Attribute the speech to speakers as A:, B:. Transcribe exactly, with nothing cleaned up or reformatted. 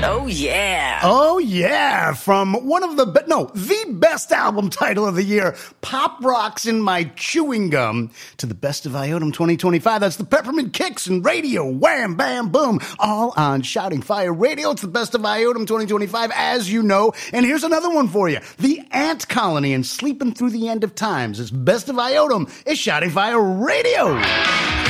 A: Oh, yeah.
B: Oh, yeah. From one of the, be- no, the best album title of the year, Pop Rocks in My Chewing Gum, to the best of Iotum twenty twenty-five. That's the Peppermint Kicks and Radio. Wham, bam, boom. All on Shouting Fire Radio. It's the best of Iotum twenty twenty-five, as you know. And here's another one for you. The Ant Colony and Sleeping Through the End of Times. It's best of Iotum. It's Shouting Fire Radio.